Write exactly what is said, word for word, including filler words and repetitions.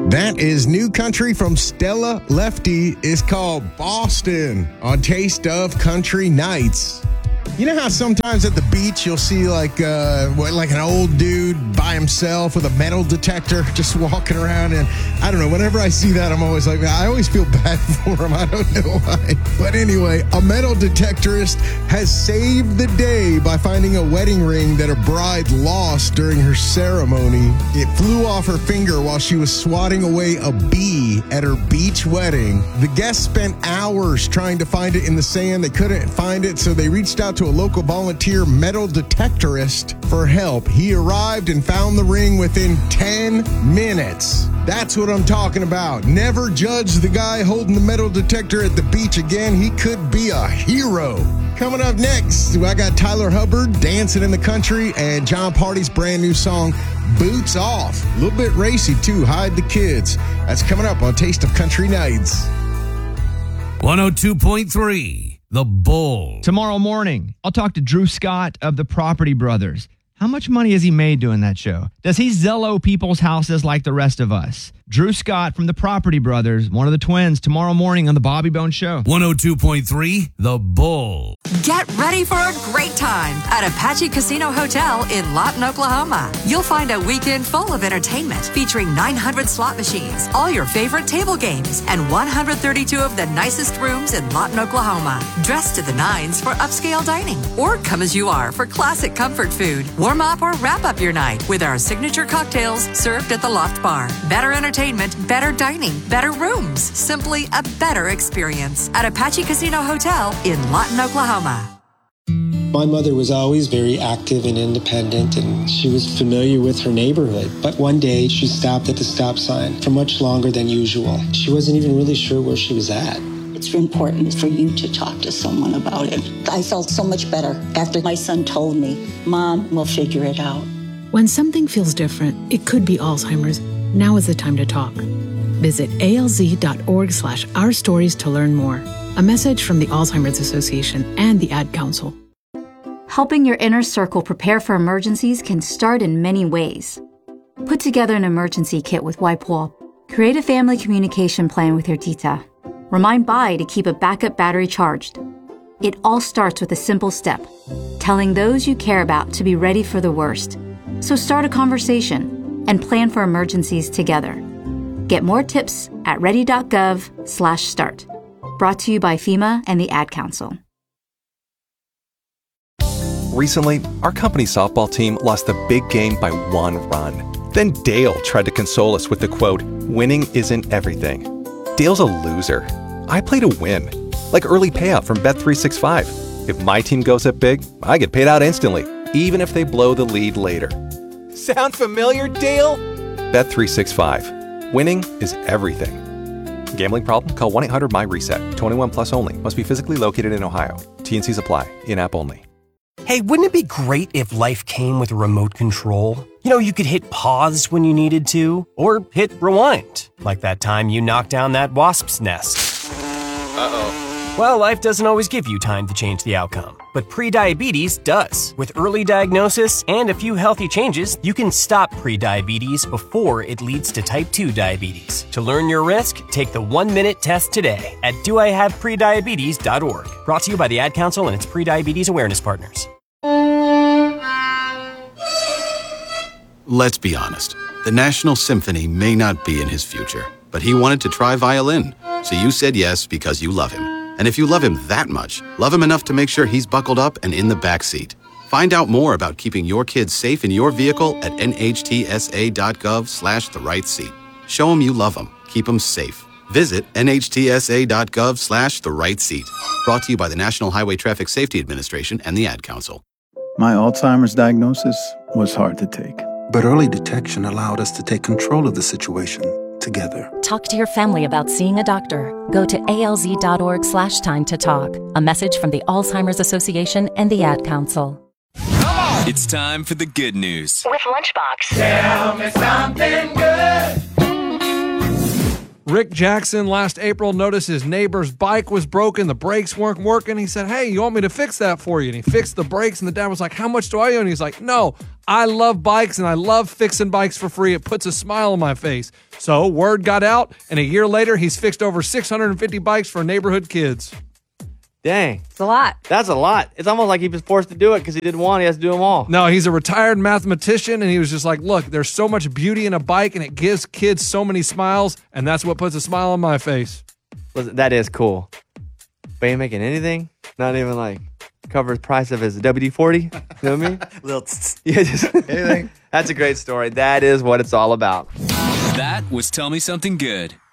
That is new country from Stella Lefty. It's called Boston on Taste of Country Nights. You know how sometimes at the beach you'll see like uh, what, like an old dude by himself with a metal detector just walking around, and I don't know, whenever I see that I'm always like, I always feel bad for him. I don't know why. But anyway, a metal detectorist has saved the day by finding a wedding ring that a bride lost during her ceremony. It flew off her finger while she was swatting away a bee at her beach wedding. The guests spent hours trying to find it in the sand. They couldn't find it, so they reached out to a local volunteer metal detectorist for help. He arrived and found the ring within ten minutes. That's what I'm talking about. Never judge the guy holding the metal detector at the beach again. He could be a hero. Coming up next, I got Tyler Hubbard, Dancing in the Country, and John Party's brand new song, Boots Off. A little bit racy, too. Hide the Kids. That's coming up on Taste of Country Nights. one oh two point three. The Bull. Tomorrow morning, I'll talk to Drew Scott of the Property Brothers. How much money has he made doing that show? Does he Zello people's houses like the rest of us? Drew Scott from the Property Brothers, one of the twins, tomorrow morning on the Bobby Bones Show. one oh two point three, The Bull. Get ready for a great time at Apache Casino Hotel in Lawton, Oklahoma. You'll find a weekend full of entertainment featuring nine hundred slot machines, all your favorite table games, and one hundred thirty-two of the nicest rooms in Lawton, Oklahoma. Dress to the nines for upscale dining, or come as you are for classic comfort food. Warm up or wrap up your night with our signature cocktails served at the Loft Bar. Better entertainment, better dining, better rooms. Simply a better experience at Apache Casino Hotel in Lawton, Oklahoma. My mother was always very active and independent, and she was familiar with her neighborhood. But one day, she stopped at the stop sign for much longer than usual. She wasn't even really sure where she was at. It's important for you to talk to someone about it. I felt so much better after my son told me, Mom, we'll figure it out. When something feels different, it could be Alzheimer's. Now is the time to talk. Visit alz.org slash our stories to learn more. A message from the Alzheimer's Association and the Ad Council. Helping your inner circle prepare for emergencies can start in many ways. Put together an emergency kit with WipeWall. Create a family communication plan with your tita. Remind Bai to keep a backup battery charged. It all starts with a simple step, telling those you care about to be ready for the worst. So start a conversation and plan for emergencies together. Get more tips at ready.gov slash start. Brought to you by FEMA and the Ad Council. Recently, our company softball team lost the big game by one run. Then Dale tried to console us with the quote, "Winning isn't everything." Dale's a loser. I play to win. Like early payout from Bet three sixty-five. If my team goes up big, I get paid out instantly, even if they blow the lead later. Sound familiar, Dale? Bet three sixty-five. Winning is everything. Gambling problem? Call one eight hundred my reset. twenty-one plus only. Must be physically located in Ohio. T N Cs apply. In-app only. Hey, wouldn't it be great if life came with a remote control? You know, you could hit pause when you needed to, or hit rewind, like that time you knocked down that wasp's nest. Uh-oh. Well, life doesn't always give you time to change the outcome, but prediabetes does. With early diagnosis and a few healthy changes, you can stop prediabetes before it leads to type two diabetes. To learn your risk, take the one-minute test today at do I have prediabetes dot org. Brought to you by the Ad Council and its prediabetes awareness partners. Let's be honest. The National Symphony may not be in his future, but he wanted to try violin, so you said yes because you love him. And if you love him that much, love him enough to make sure he's buckled up and in the back seat. Find out more about keeping your kids safe in your vehicle at nhtsa.gov slash the right seat. Show him you love him. Keep him safe. Visit nhtsa.gov slash the right seat. Brought to you by the National Highway Traffic Safety Administration and the Ad Council. My Alzheimer's diagnosis was hard to take. But early detection allowed us to take control of the situation together. Talk to your family about seeing a doctor. Go to alz.org slash time to talk. A message from the Alzheimer's Association and the Ad Council. It's time for the good news. With Lunchbox. Tell me something good. Rick Jackson last April noticed his neighbor's bike was broken. The brakes weren't working. He said, hey, you want me to fix that for you? And he fixed the brakes, and the dad was like, how much do I owe? And he's like, no, I love bikes, and I love fixing bikes for free. It puts a smile on my face. So word got out, and a year later, he's fixed over six hundred fifty bikes for neighborhood kids. Dang. It's a lot. That's a lot. It's almost like he was forced to do it because he did one. He has to do them all. No, he's a retired mathematician, and he was just like, look, there's so much beauty in a bike, and it gives kids so many smiles, and that's what puts a smile on my face. Listen, that is cool. But he ain't making anything? Not even like cover the price of his W D forty? You know what I mean? Little yeah, just anything. That's a great story. That is what it's all about. That was Tell Me Something Good.